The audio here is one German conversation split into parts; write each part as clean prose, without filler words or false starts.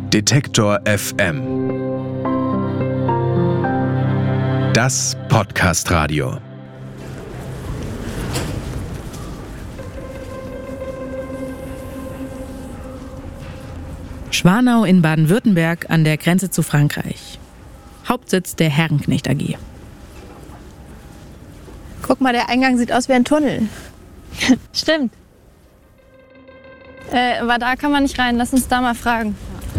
Detektor FM. Das Podcast-Radio. Schwanau in Baden-Württemberg an der Grenze zu Frankreich. Hauptsitz der Herrenknecht AG. Guck mal, der Eingang sieht aus wie ein Tunnel. Stimmt. Aber da kann man nicht rein. Lass uns da mal fragen.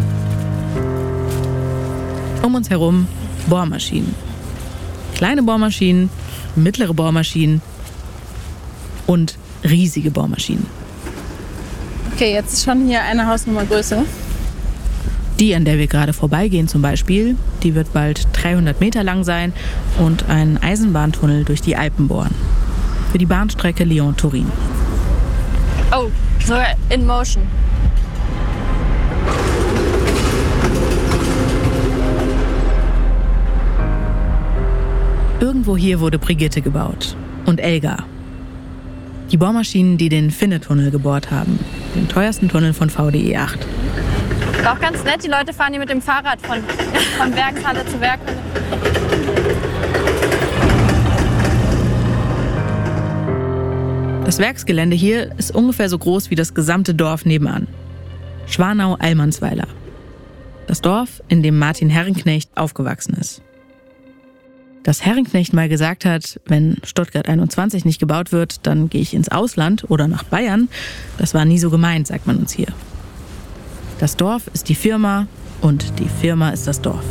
Um uns herum Bohrmaschinen. Kleine Bohrmaschinen, mittlere Bohrmaschinen und riesige Bohrmaschinen. Okay, jetzt ist schon hier eine Hausnummer größer. Die, an der wir gerade vorbeigehen zum Beispiel, die wird bald 300 Meter lang sein und einen Eisenbahntunnel durch die Alpen bohren. Für die Bahnstrecke Lyon-Turin. Oh, sogar in motion. Irgendwo hier wurde Brigitte gebaut und Elga. Die Bohrmaschinen, die den Finne-Tunnel gebohrt haben, den teuersten Tunnel von VDE 8. Ist auch ganz nett, die Leute fahren hier mit dem Fahrrad von Werkshalle zu Werkhalle. Das Werksgelände hier ist ungefähr so groß wie das gesamte Dorf nebenan. Schwanau-Allmannsweiler. Das Dorf, in dem Martin Herrenknecht aufgewachsen ist. Dass Herrenknecht mal gesagt hat, wenn Stuttgart 21 nicht gebaut wird, dann gehe ich ins Ausland oder nach Bayern, das war nie so gemeint, sagt man uns hier. Das Dorf ist die Firma und die Firma ist das Dorf.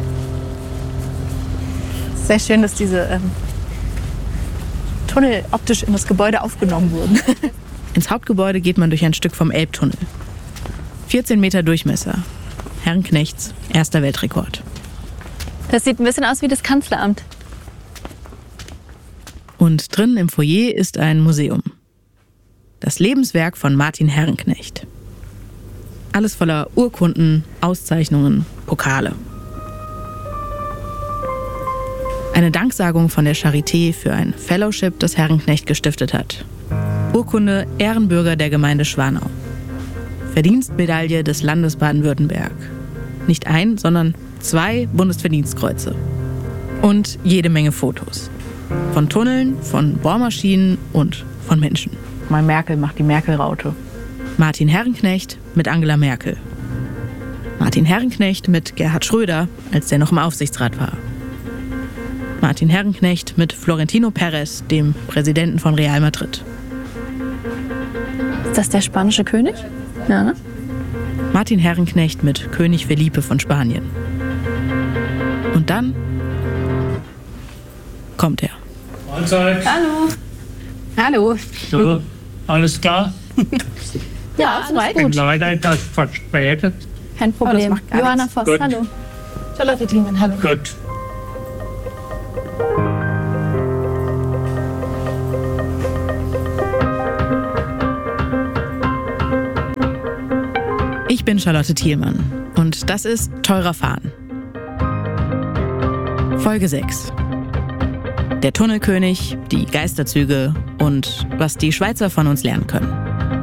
Sehr schön, dass diese Tunnel optisch in das Gebäude aufgenommen wurden. Ins Hauptgebäude geht man durch ein Stück vom Elbtunnel. 14 Meter Durchmesser. Herrenknechts erster Weltrekord. Das sieht ein bisschen aus wie das Kanzleramt. Und drin im Foyer ist ein Museum. Das Lebenswerk von Martin Herrenknecht. Alles voller Urkunden, Auszeichnungen, Pokale. Eine Danksagung von der Charité für ein Fellowship, das Herrenknecht gestiftet hat. Urkunde Ehrenbürger der Gemeinde Schwanau. Verdienstmedaille des Landes Baden-Württemberg. Nicht ein, sondern 2 Bundesverdienstkreuze. Und jede Menge Fotos. Von Tunneln, von Bohrmaschinen und von Menschen. Mal Merkel macht die Merkel-Raute. Martin Herrenknecht mit Angela Merkel. Martin Herrenknecht mit Gerhard Schröder, als der noch im Aufsichtsrat war. Martin Herrenknecht mit Florentino Perez, dem Präsidenten von Real Madrid. Ist das der spanische König? Ja, ne? Martin Herrenknecht mit König Felipe von Spanien. Und dann kommt er. Mahlzeit. Hallo. Hallo. So, alles klar? Ja, alles Ich bin gut. leider etwas verspätet. Kein Problem. macht gar Johanna nichts. Voss, Gut. hallo. Charlotte Thielmann, hallo. Gut. Ich bin Charlotte Thielmann und das ist Teurer Fahren. Folge 6. Der Tunnelkönig, die Geisterzüge und was die Schweizer von uns lernen können.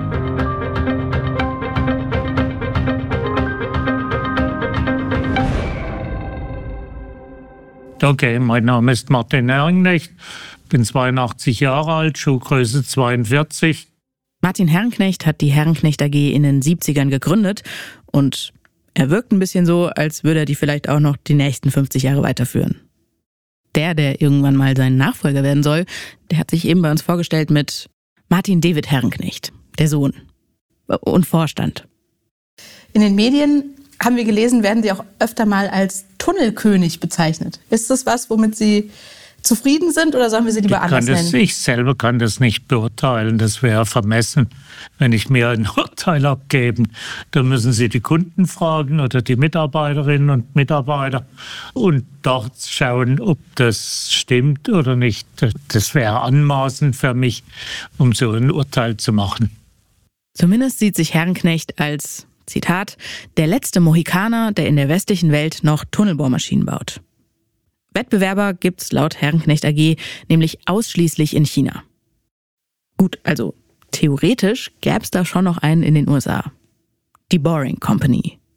Okay, mein Name ist Martin Herrenknecht, bin 82 Jahre alt, Schuhgröße 42. Martin Herrenknecht hat die Herrenknecht AG in den 70ern gegründet und er wirkt ein bisschen so, als würde er die vielleicht auch noch die nächsten 50 Jahre weiterführen. Der irgendwann mal sein Nachfolger werden soll, der hat sich eben bei uns vorgestellt mit Martin David Herrenknecht, der Sohn und Vorstand. In den Medien haben wir gelesen, werden Sie auch öfter mal als Tunnelkönig bezeichnet. Ist das was, womit Sie zufrieden sind oder sollen wir Sie lieber anders nennen? Ich selber kann das nicht beurteilen. Das wäre vermessen, wenn ich mir ein Urteil abgeben. Da müssen Sie die Kunden fragen oder die Mitarbeiterinnen und Mitarbeiter und dort schauen, ob das stimmt oder nicht. Das wäre anmaßend für mich, um so ein Urteil zu machen. Zumindest sieht sich Herrenknecht als, Zitat, der letzte Mohikaner, der in der westlichen Welt noch Tunnelbohrmaschinen baut. Wettbewerber gibt's laut Herrenknecht AG nämlich ausschließlich in China. Gut, also theoretisch gäb's da schon noch einen in den USA. Die Boring Company.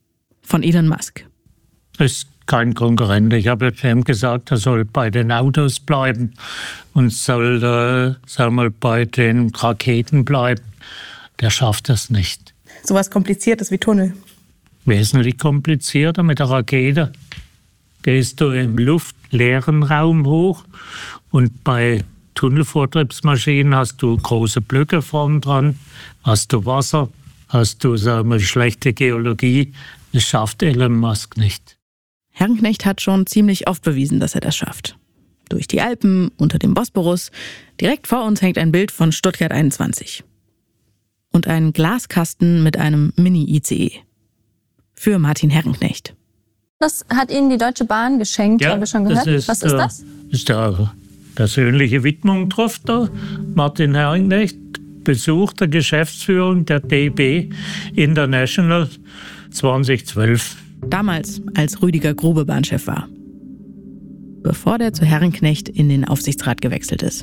von Elon Musk. Ist kein Konkurrent. Ich habe ihm gesagt, er soll bei den Autos bleiben und soll bei den Raketen bleiben. Der schafft das nicht. Sowas Kompliziertes wie Tunnel. Wesentlich komplizierter mit der Rakete. Gehst du im luftleeren Raum hoch und bei Tunnelvortriebsmaschinen hast du große Blöcke vorn dran, hast du Wasser, hast du schlechte Geologie. Das schafft Elon Musk nicht. Herrenknecht hat schon ziemlich oft bewiesen, dass er das schafft. Durch die Alpen, unter dem Bosporus. Direkt vor uns hängt ein Bild von Stuttgart 21. Und ein Glaskasten mit einem Mini-ICE. Für Martin Herrenknecht. Das hat Ihnen die Deutsche Bahn geschenkt, haben wir schon gehört. Was ist das? Ist der persönliche Widmung drauf da. Martin Herrenknecht, Besuch der Geschäftsführung der DB International 2012. Damals, als Rüdiger Grube Bahnchef war. Bevor der zu Herrenknecht in den Aufsichtsrat gewechselt ist.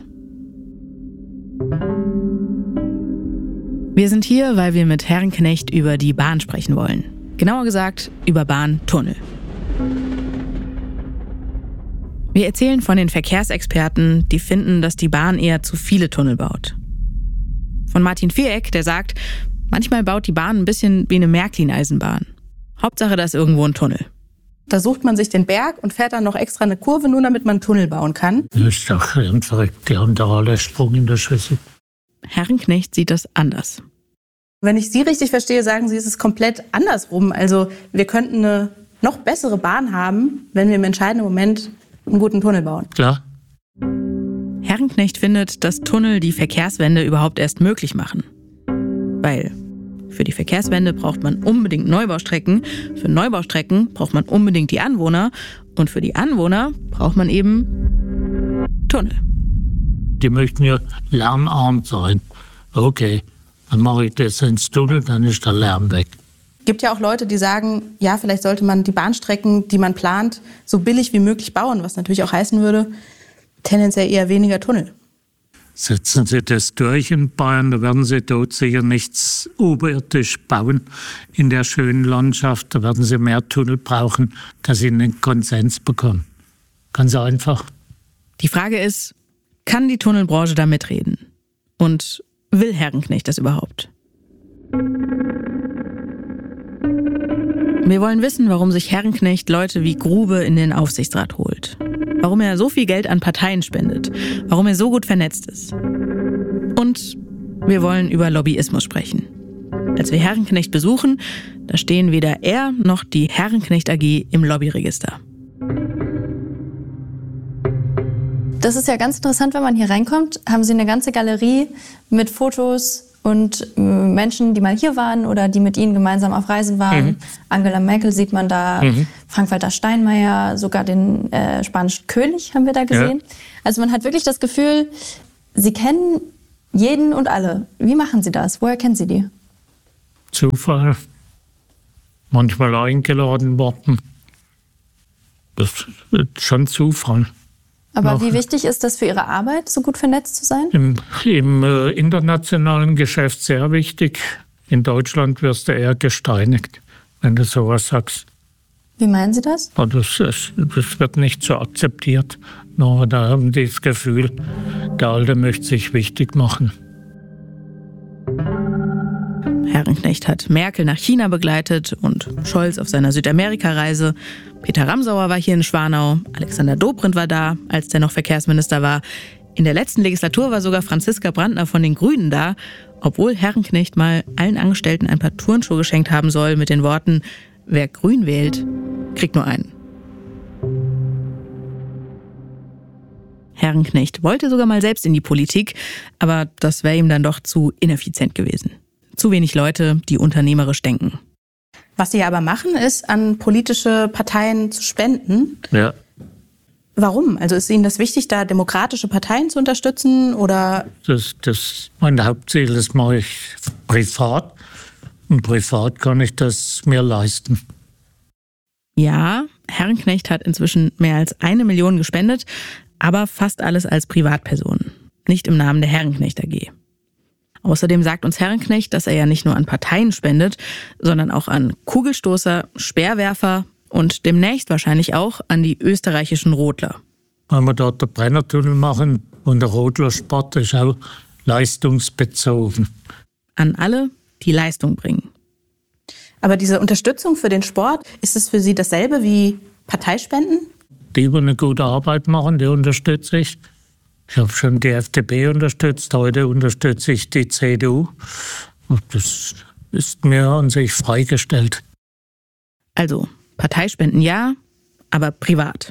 Wir sind hier, weil wir mit Herrenknecht über die Bahn sprechen wollen. Genauer gesagt, über Bahntunnel. Wir erzählen von den Verkehrsexperten, die finden, dass die Bahn eher zu viele Tunnel baut. Von Martin Viereck, der sagt, manchmal baut die Bahn ein bisschen wie eine Märklin-Eisenbahn. Hauptsache, da ist irgendwo ein Tunnel. Da sucht man sich den Berg und fährt dann noch extra eine Kurve, nur damit man einen Tunnel bauen kann. Das ist doch verrückt, die haben da alle Sprung in der Schüssel. Herrenknecht sieht das anders. Wenn ich Sie richtig verstehe, sagen Sie, es ist komplett andersrum. Also wir könnten eine noch bessere Bahn haben, wenn wir im entscheidenden Moment einen guten Tunnel bauen. Klar. Herrenknecht findet, dass Tunnel die Verkehrswende überhaupt erst möglich machen. Weil für die Verkehrswende braucht man unbedingt Neubaustrecken, für Neubaustrecken braucht man unbedingt die Anwohner und für die Anwohner braucht man eben Tunnel. Die möchten ja lärmarm sein. Okay, dann mache ich das ins Tunnel, dann ist der Lärm weg. Es gibt ja auch Leute, die sagen, ja, vielleicht sollte man die Bahnstrecken, die man plant, so billig wie möglich bauen, was natürlich auch heißen würde, tendenziell eher weniger Tunnel. Setzen Sie das durch in Bayern, da werden Sie dort sicher nichts oberirdisch bauen in der schönen Landschaft. Da werden Sie mehr Tunnel brauchen, dass Sie einen Konsens bekommen. Ganz einfach. Die Frage ist, kann die Tunnelbranche da mitreden? Und will Herrenknecht das überhaupt? Wir wollen wissen, warum sich Herrenknecht Leute wie Grube in den Aufsichtsrat holt. Warum er so viel Geld an Parteien spendet. Warum er so gut vernetzt ist. Und wir wollen über Lobbyismus sprechen. Als wir Herrenknecht besuchen, da stehen weder er noch die Herrenknecht AG im Lobbyregister. Das ist ja ganz interessant, wenn man hier reinkommt, haben Sie eine ganze Galerie mit Fotos und Menschen, die mal hier waren oder die mit Ihnen gemeinsam auf Reisen waren. Angela Merkel sieht man da, Frank-Walter Steinmeier, sogar den spanischen König haben wir da gesehen. Ja. Also man hat wirklich das Gefühl, Sie kennen jeden und alle. Wie machen Sie das? Woher kennen Sie die? Zufall. Manchmal eingeladen worden. Das ist schon Zufall. Aber wie wichtig ist das für Ihre Arbeit, so gut vernetzt zu sein? Im internationalen Geschäft sehr wichtig. In Deutschland wirst du eher gesteinigt, wenn du sowas sagst. Wie meinen Sie das? Das wird nicht so akzeptiert. Nur da haben die das Gefühl, der Alte möchte sich wichtig machen. Herrenknecht hat Merkel nach China begleitet und Scholz auf seiner Südamerika-Reise. Peter Ramsauer war hier in Schwanau, Alexander Dobrindt war da, als der noch Verkehrsminister war. In der letzten Legislatur war sogar Franziska Brandner von den Grünen da, obwohl Herrenknecht mal allen Angestellten ein paar Turnschuhe geschenkt haben soll mit den Worten, wer Grün wählt, kriegt nur einen. Herrenknecht wollte sogar mal selbst in die Politik, aber das wäre ihm dann doch zu ineffizient gewesen. Zu wenig Leute, die unternehmerisch denken. Was Sie aber machen, ist, an politische Parteien zu spenden. Ja. Warum? Also ist Ihnen das wichtig, da demokratische Parteien zu unterstützen? Oder? Mein Hauptziel, das mache ich privat. Und privat kann ich das mir leisten. Ja, Herrenknecht hat inzwischen mehr als 1 Million gespendet, aber fast alles als Privatperson. Nicht im Namen der Herrenknecht AG. Außerdem sagt uns Herrenknecht, dass er ja nicht nur an Parteien spendet, sondern auch an Kugelstoßer, Speerwerfer und demnächst wahrscheinlich auch an die österreichischen Rodler. Wenn wir dort den Brennertunnel machen und der Rodlersport ist auch leistungsbezogen. An alle, die Leistung bringen. Aber diese Unterstützung für den Sport, ist es für Sie dasselbe wie Parteispenden? Die eine gute Arbeit machen, die unterstütze ich. Ich habe schon die FDP unterstützt, heute unterstütze ich die CDU. Und das ist mir an sich freigestellt. Also, Parteispenden ja, aber privat.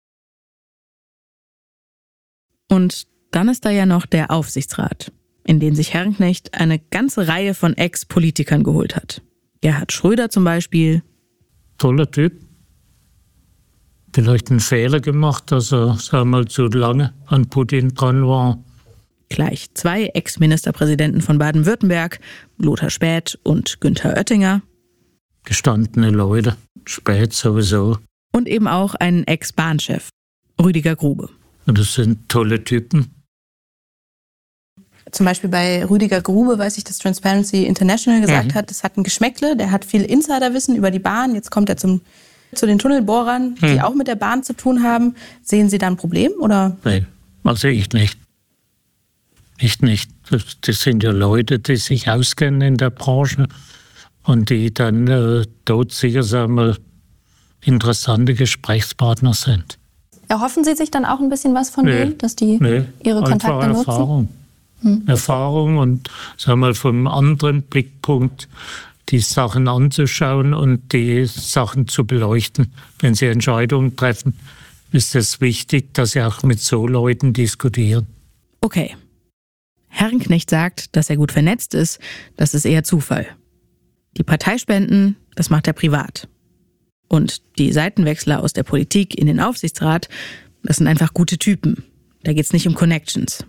Und dann ist da ja noch der Aufsichtsrat, in den sich Herrenknecht eine ganze Reihe von Ex-Politikern geholt hat. Gerhard Schröder zum Beispiel. Toller Typ. Vielleicht einen Fehler gemacht, dass er, sagen wir mal, zu lange an Putin dran war. Gleich 2 Ex-Ministerpräsidenten von Baden-Württemberg, Lothar Späth und Günther Oettinger. Gestandene Leute, Späth sowieso. Und eben auch einen Ex-Bahnchef, Rüdiger Grube. Und das sind tolle Typen. Zum Beispiel bei Rüdiger Grube weiß ich, dass Transparency International gesagt hat, das hat ein Geschmäckle, der hat viel Insiderwissen über die Bahn. Jetzt kommt er zu den Tunnelbohrern, die auch mit der Bahn zu tun haben. Sehen Sie da ein Problem? Oder? Nein, also ich nicht. Ich nicht. Das sind ja Leute, die sich auskennen in der Branche und die dann dort sicher, sagen wir, interessante Gesprächspartner sind. Erhoffen Sie sich dann auch ein bisschen was von denen, dass die ihre Kontakte nutzen? Erfahrung. Erfahrung und, sagen wir mal, vom anderen Blickpunkt die Sachen anzuschauen und die Sachen zu beleuchten. Wenn Sie Entscheidungen treffen, ist es wichtig, dass Sie auch mit so Leuten diskutieren. Okay. Herrenknecht sagt, dass er gut vernetzt ist, das ist eher Zufall. Die Parteispenden, das macht er privat. Und die Seitenwechsler aus der Politik in den Aufsichtsrat, das sind einfach gute Typen. Da geht's nicht um Connections.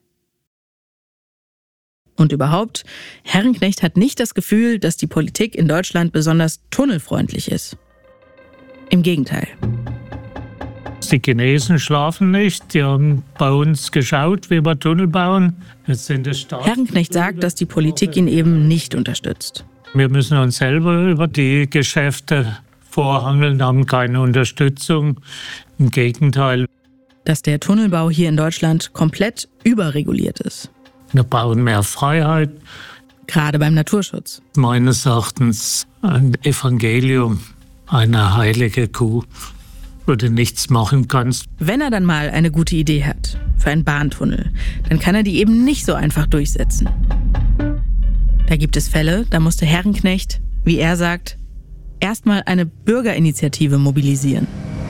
Und überhaupt, Herrenknecht hat nicht das Gefühl, dass die Politik in Deutschland besonders tunnelfreundlich ist. Im Gegenteil. Die Chinesen schlafen nicht, die haben bei uns geschaut, wie wir Tunnel bauen. Jetzt sind es Herrenknecht sagt, dass die Politik ihn eben nicht unterstützt. Wir müssen uns selber über die Geschäfte vorhangeln, haben keine Unterstützung. Im Gegenteil. Dass der Tunnelbau hier in Deutschland komplett überreguliert ist. Wir brauchen mehr Freiheit. Gerade beim Naturschutz. Meines Erachtens ein Evangelium, eine heilige Kuh, wo du nichts machen kannst. Wenn er dann mal eine gute Idee hat für einen Bahntunnel, dann kann er die eben nicht so einfach durchsetzen. Da gibt es Fälle, da musste Herrenknecht, wie er sagt, erstmal eine Bürgerinitiative mobilisieren.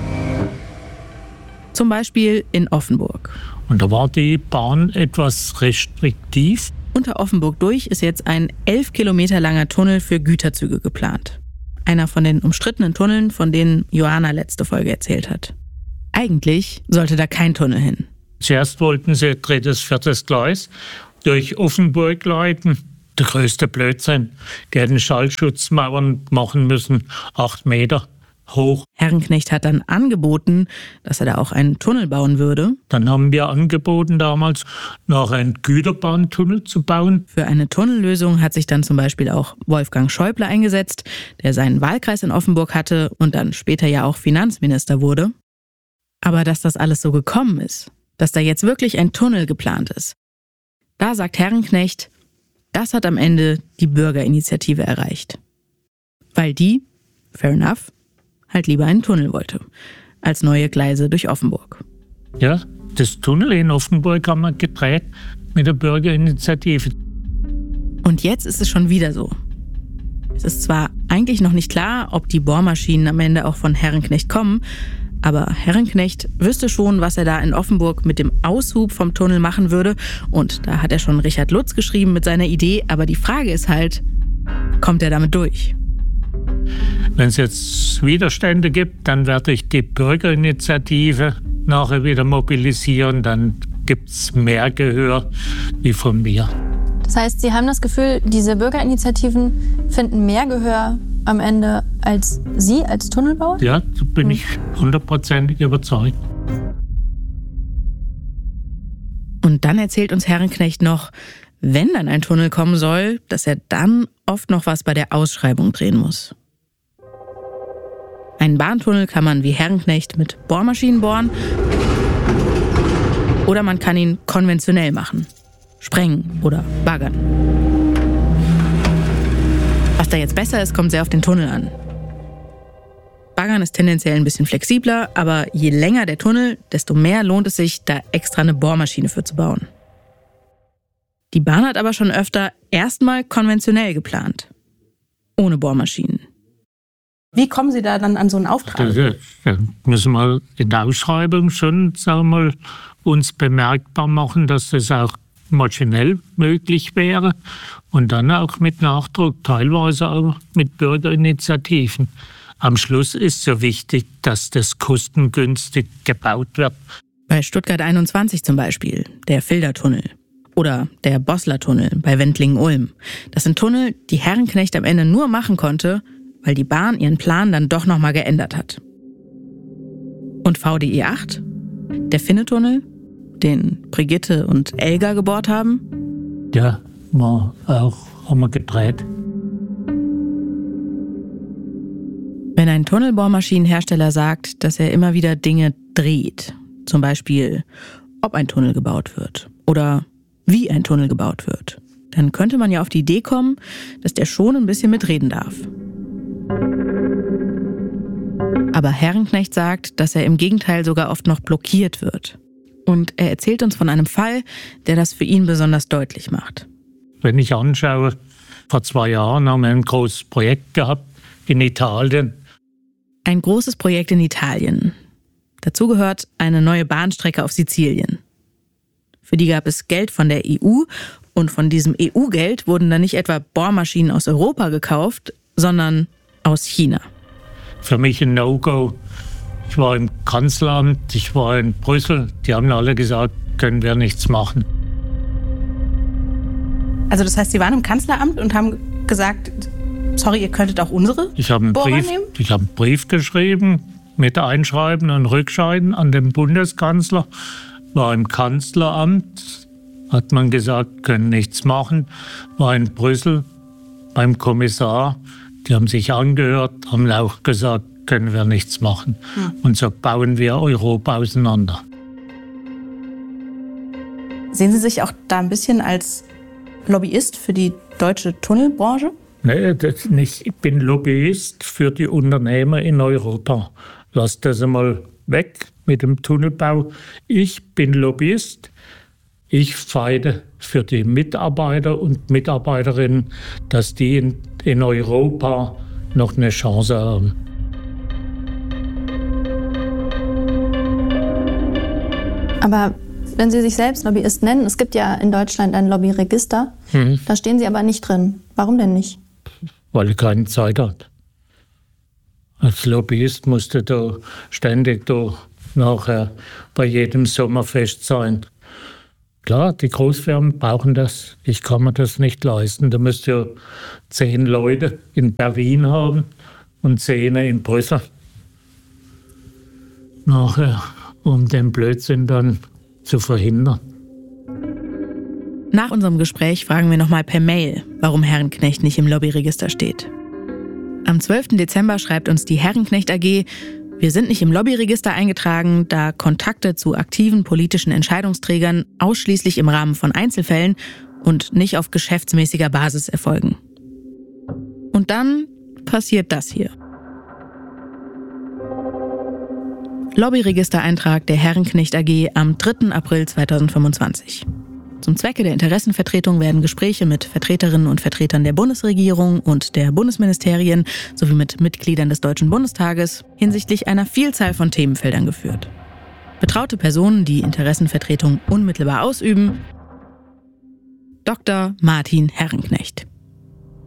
Zum Beispiel in Offenburg. Und da war die Bahn etwas restriktiv. Unter Offenburg durch ist jetzt ein 11 Kilometer langer Tunnel für Güterzüge geplant. Einer von den umstrittenen Tunneln, von denen Johanna letzte Folge erzählt hat. Eigentlich sollte da kein Tunnel hin. Zuerst wollten sie 3., 4. Gleis durch Offenburg leiten. Der größte Blödsinn. Die hätten Schallschutzmauern machen müssen, 8 Meter hoch. Herrenknecht hat dann angeboten, dass er da auch einen Tunnel bauen würde. Dann haben wir angeboten damals, noch einen Güterbahntunnel zu bauen. Für eine Tunnellösung hat sich dann zum Beispiel auch Wolfgang Schäuble eingesetzt, der seinen Wahlkreis in Offenburg hatte und dann später ja auch Finanzminister wurde. Aber dass das alles so gekommen ist, dass da jetzt wirklich ein Tunnel geplant ist, da sagt Herrenknecht, das hat am Ende die Bürgerinitiative erreicht. Weil die, fair enough, halt lieber einen Tunnel wollte, als neue Gleise durch Offenburg. Ja, das Tunnel in Offenburg haben wir gedreht mit der Bürgerinitiative. Und jetzt ist es schon wieder so. Es ist zwar eigentlich noch nicht klar, ob die Bohrmaschinen am Ende auch von Herrenknecht kommen, aber Herrenknecht wüsste schon, was er da in Offenburg mit dem Aushub vom Tunnel machen würde. Und da hat er schon Richard Lutz geschrieben mit seiner Idee. Aber die Frage ist halt, kommt er damit durch? Wenn es jetzt Widerstände gibt, dann werde ich die Bürgerinitiative nachher wieder mobilisieren. Dann gibt es mehr Gehör wie von mir. Das heißt, Sie haben das Gefühl, diese Bürgerinitiativen finden mehr Gehör am Ende als Sie als Tunnelbauer? Ja, da bin ich 100%ig überzeugt. Und dann erzählt uns Herrenknecht noch, wenn dann ein Tunnel kommen soll, dass er dann oft noch was bei der Ausschreibung drehen muss. Einen Bahntunnel kann man wie Herrenknecht mit Bohrmaschinen bohren oder man kann ihn konventionell machen, sprengen oder baggern. Was da jetzt besser ist, kommt sehr auf den Tunnel an. Baggern ist tendenziell ein bisschen flexibler, aber je länger der Tunnel, desto mehr lohnt es sich, da extra eine Bohrmaschine für zu bauen. Die Bahn hat aber schon öfter erstmal konventionell geplant, ohne Bohrmaschinen. Wie kommen Sie da dann an so einen Auftrag? Da müssen wir in der Ausschreibung schon, sagen wir mal, uns bemerkbar machen, dass das auch maschinell möglich wäre und dann auch mit Nachdruck, teilweise auch mit Bürgerinitiativen. Am Schluss ist so wichtig, dass das kostengünstig gebaut wird. Bei Stuttgart 21 zum Beispiel, der Fildertunnel. Oder der Bossler-Tunnel bei Wendlingen-Ulm. Das sind Tunnel, die Herrenknecht am Ende nur machen konnte, weil die Bahn ihren Plan dann doch nochmal geändert hat. Und VDI 8, der Finne-Tunnel, den Brigitte und Elga gebohrt haben? Ja, haben wir gedreht. Wenn ein Tunnelbohrmaschinenhersteller sagt, dass er immer wieder Dinge dreht, zum Beispiel, ob ein Tunnel gebaut wird oder wie ein Tunnel gebaut wird, dann könnte man ja auf die Idee kommen, dass der schon ein bisschen mitreden darf. Aber Herrenknecht sagt, dass er im Gegenteil sogar oft noch blockiert wird. Und er erzählt uns von einem Fall, der das für ihn besonders deutlich macht. Wenn ich anschaue, vor 2 Jahren haben wir ein großes Projekt gehabt in Italien. Ein großes Projekt in Italien. Dazu gehört eine neue Bahnstrecke auf Sizilien. Für die gab es Geld von der EU und von diesem EU-Geld wurden dann nicht etwa Bohrmaschinen aus Europa gekauft, sondern aus China. Für mich ein No-Go. Ich war im Kanzleramt, ich war in Brüssel. Die haben alle gesagt, können wir nichts machen. Also das heißt, Sie waren im Kanzleramt und haben gesagt, sorry, ihr könntet auch unsere Bohrer nehmen? Ich habe einen Brief geschrieben mit Einschreiben und Rückschreiben an den Bundeskanzler. War im Kanzleramt, hat man gesagt, können nichts machen. War in Brüssel beim Kommissar. Die haben sich angehört, haben auch gesagt, können wir nichts machen. Und so bauen wir Europa auseinander. Sehen Sie sich auch da ein bisschen als Lobbyist für die deutsche Tunnelbranche? Nee, das nicht. Ich bin Lobbyist für die Unternehmer in Europa. Lass das einmal weg mit dem Tunnelbau. Ich bin Lobbyist. Ich feide für die Mitarbeiter und Mitarbeiterinnen, dass die in Europa noch eine Chance haben. Aber wenn Sie sich selbst Lobbyist nennen, es gibt ja in Deutschland ein Lobbyregister, da stehen Sie aber nicht drin. Warum denn nicht? Weil ich keine Zeit hatte. Als Lobbyist musste da ständig nachher bei jedem Sommerfest sein. Klar, die Großfirmen brauchen das. Ich kann mir das nicht leisten. Da müsst ihr 10 Leute in Berlin haben und 10 in Brüssel. Nachher, um den Blödsinn dann zu verhindern. Nach unserem Gespräch fragen wir nochmal per Mail, warum Herrenknecht nicht im Lobbyregister steht. Am 12. Dezember schreibt uns die Herrenknecht AG, wir sind nicht im Lobbyregister eingetragen, da Kontakte zu aktiven politischen Entscheidungsträgern ausschließlich im Rahmen von Einzelfällen und nicht auf geschäftsmäßiger Basis erfolgen. Und dann passiert das hier. Lobbyregistereintrag der Herrenknecht AG am 3. April 2025. Zum Zwecke der Interessenvertretung werden Gespräche mit Vertreterinnen und Vertretern der Bundesregierung und der Bundesministerien sowie mit Mitgliedern des Deutschen Bundestages hinsichtlich einer Vielzahl von Themenfeldern geführt. Betraute Personen, die Interessenvertretung unmittelbar ausüben: Dr. Martin Herrenknecht.